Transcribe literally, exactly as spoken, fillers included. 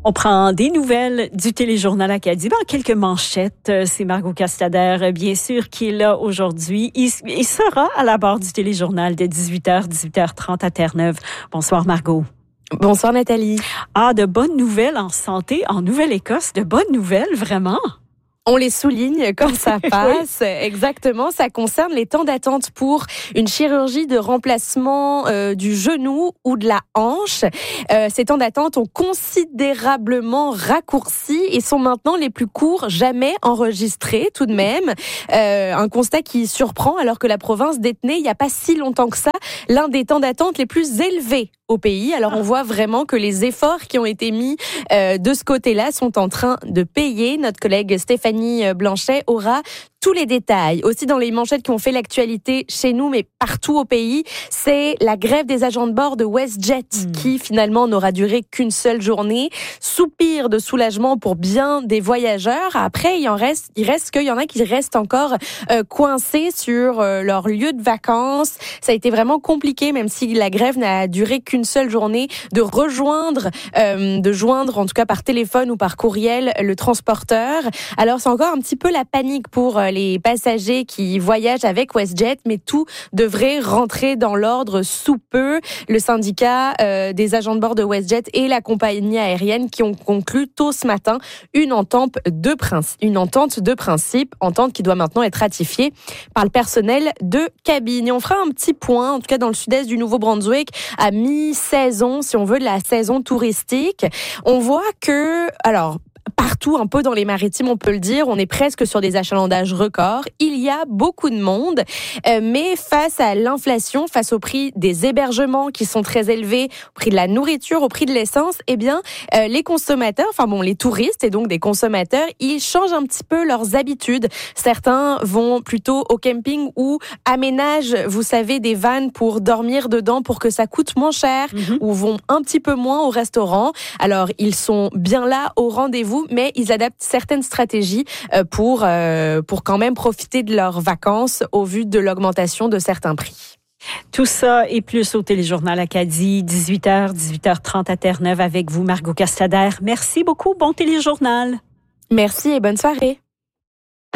On prend des nouvelles du téléjournal Acadie. En quelques manchettes, c'est Margot Castader, bien sûr, qui est là aujourd'hui. Il, il sera à la barre du téléjournal de dix-huit heures, dix-huit heures trente à Terre-Neuve. Bonsoir, Margot. Bonsoir, Nathalie. Ah, de bonnes nouvelles en santé en Nouvelle-Écosse. De bonnes nouvelles, vraiment. On les souligne quand ça passe. Oui. Exactement. Ça concerne les temps d'attente pour une chirurgie de remplacement euh, du genou ou de la hanche. Euh, ces temps d'attente ont considérablement raccourci et sont maintenant les plus courts jamais enregistrés tout de même. Euh, un constat qui surprend alors que la province détenait il n'y a pas si longtemps que ça l'un des temps d'attente les plus élevés au pays. Alors on voit vraiment que les efforts qui ont été mis euh, de ce côté-là sont en train de payer. Notre collègue Stéphanie Blanchet aura tous les détails. Aussi dans les manchettes qui ont fait l'actualité chez nous, mais partout au pays, c'est la grève des agents de bord de WestJet mmh. qui finalement n'aura duré qu'une seule journée. Soupir de soulagement pour bien des voyageurs. Après, il en reste, il reste qu'il y en a qui restent encore euh, coincés sur euh, leur lieu de vacances. Ça a été vraiment compliqué, même si la grève n'a duré qu'une seule journée, de rejoindre, euh, de joindre en tout cas par téléphone ou par courriel le transporteur. Alors c'est encore un petit peu la panique pour les passagers qui voyagent avec WestJet, mais tout devrait rentrer dans l'ordre sous peu. Le syndicat euh, des agents de bord de WestJet et la compagnie aérienne qui ont conclu tôt ce matin une entente de principe, une entente de principe, entente qui doit maintenant être ratifiée par le personnel de cabine. Et on fera un petit point, en tout cas dans le sud-est du Nouveau-Brunswick, à mi-saison, si on veut, de la saison touristique. On voit que, alors, partout, un peu dans les maritimes, on peut le dire, on est presque sur des achalandages records. Il y a beaucoup de monde, euh, mais face à l'inflation, face au prix des hébergements qui sont très élevés, au prix de la nourriture, au prix de l'essence, eh bien, euh, les consommateurs, enfin bon, les touristes et donc des consommateurs, ils changent un petit peu leurs habitudes. Certains vont plutôt au camping ou aménagent, vous savez, des vannes pour dormir dedans pour que ça coûte moins cher, mm-hmm. ou vont un petit peu moins au restaurant. Alors, ils sont bien là au rendez-vous, mais ils adaptent certaines stratégies pour, euh, pour quand même profiter de leurs vacances au vu de l'augmentation de certains prix. Tout ça et plus au téléjournal Acadie, dix-huit heures, dix-huit heures trente à Terre-Neuve avec vous, Margot Castader. Merci beaucoup. Bon téléjournal. Merci et bonne soirée.